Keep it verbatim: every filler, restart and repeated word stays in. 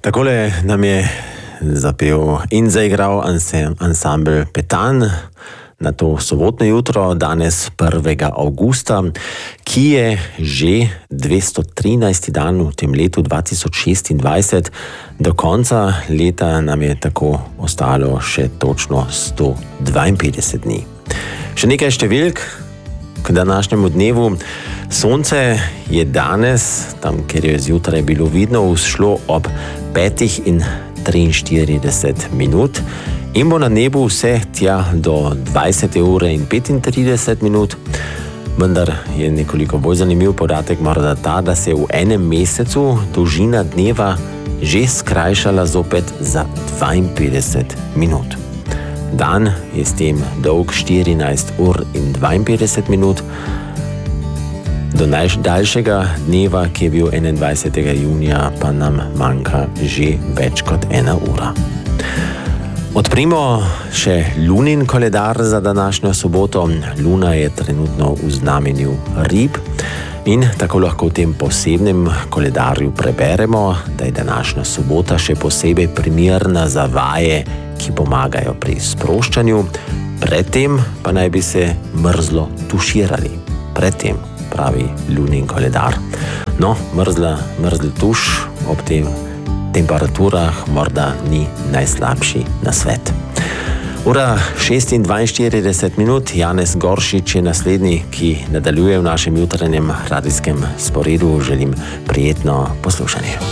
Takole nam je zapel in zaigral ansambl Petan na to sobotno jutro, danes prvega avgusta, ki je že dvesto trinajsti dan v tem letu dva tisoč šestindvajset. Do konca leta nam je tako ostalo še točno sto dvainpetdeset dni. Še nekaj številk k današnjemu dnevu. Sonce je danes, tam kjer je zjutraj bilo vidno, vzšlo ob petih in triinštirideset minut in bo na nebu vse tja do dvajsete ure in petintrideset minut. Vendar je nekoliko bolj zanimiv podatek morda ta, da se je v enem mesecu dolžina dneva že skrajšala zopet za dvainpetdeset minut. Dan je s tem dolg štirinajst ur in dvainpetdeset minut. Do najdaljšega dneva, ki je bil enaindvajsetega junija, pa nam manjka že več kot ena ura. Odprimo še lunin koledar za današnjo soboto. Luna je trenutno v znamenju Rib in tako lahko v tem posebnem koledarju preberemo, da je današnja sobota še posebej primerna za vaje, ki pomagajo pri sproščanju. Predtem pa naj bi se mrzlo tuširali. Predtem, pravi lunin koledar. No, mrzla, mrzli tuš ob tem temperaturah morda ni najslabši nasvet. Ura šest in dvainštirideset minut, Janez Goršič je naslednji, ki nadaljuje v našem jutranjem radijskem sporedu. Želim prijetno poslušanje.